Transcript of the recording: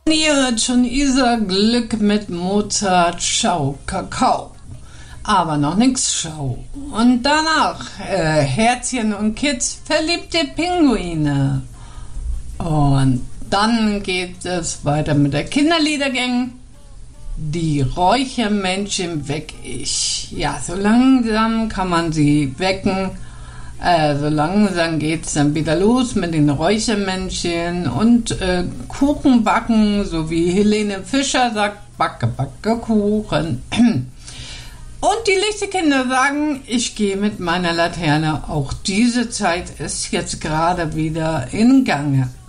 Nieret schon Isa Glück mit Mozart, Schau, Kakao. Aber noch nix Schau. Und danach Herzchen und Kids, verliebte Pinguine. Und dann geht es weiter mit der Kinderliedergang. Die Räuchermännchen weck ich. Ja, so langsam kann man sie wecken. So langsam geht's dann wieder los mit den Räuchermännchen und Kuchen backen, so wie Helene Fischer sagt, backe, backe Kuchen. Und die Lichterkinder sagen, ich gehe mit meiner Laterne. Auch diese Zeit ist jetzt gerade wieder in Gange.